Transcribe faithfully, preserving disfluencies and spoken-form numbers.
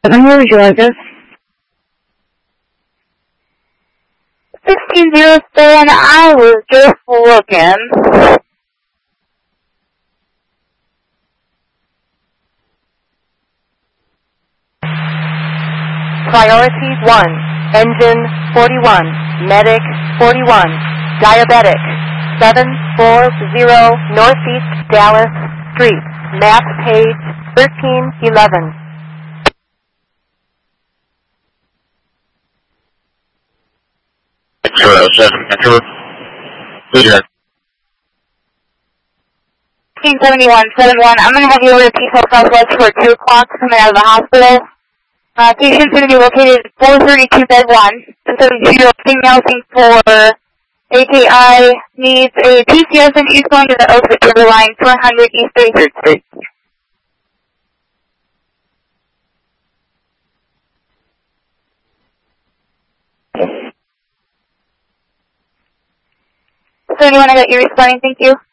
Where would you like this? sixteen oh seven, I was just looking. Priority one, engine forty-one, medic forty-one, diabetic, seven forty Northeast Dallas Street, map page thirteen eleven. zero seven, Control. Clear. fifteen seventy-one seventy-one, I'm going to have you over to Peace Southwest for two o'clock coming out of the hospital. Uh, patient's going to be located at four thirty-two bed one. two seventy-two, female for A K I, needs a P C S and is going to the Oak River line, four hundred East thirty-third Street. So anyone I got you responding, thank you.